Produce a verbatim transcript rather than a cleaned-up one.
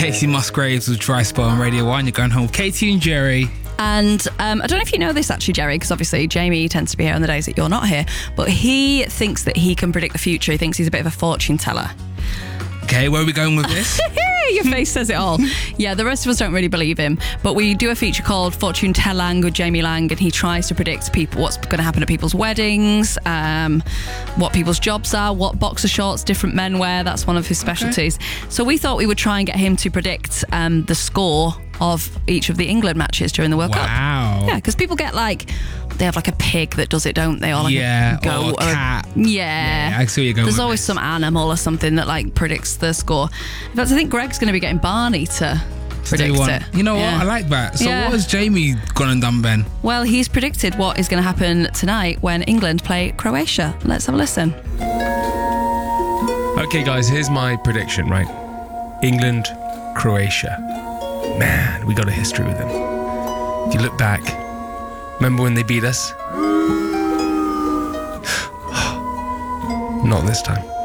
Katie Musgraves with Dry Spell on Radio one. You're going home with Katie and Jerry. And um, I don't know if you know this actually, Jerry, because obviously Jamie tends to be here on the days that you're not here, but he thinks that he can predict the future. He thinks he's a bit of a fortune teller. Okay, where are we going with this? Your face says it all. Yeah, the rest of us don't really believe him. But we do a feature called Fortune Tellang with Jamie Lang, and he tries to predict people what's going to happen at people's weddings, um, what people's jobs are, what boxer shorts different men wear. That's one of his specialties. Okay. So we thought we would try and get him to predict um, the score of each of the England matches during the World wow. Cup. Wow. Yeah, because people get like, they have like a pig that does it, don't they? Or like yeah, a goat or a cat. Or a, yeah. yeah. I see where you're going. There's with always this. some animal or something that like predicts the score. In fact, I think Greg's going to be getting Barney to predict it. You know yeah. what? I like that. So yeah. what has Jamie gone and done, Ben? Well, he's predicted what is going to happen tonight when England play Croatia. Let's have a listen. Okay, guys, here's my prediction, right? England, Croatia. Man, we got a history with them. If you look back, remember when they beat us? Not this time.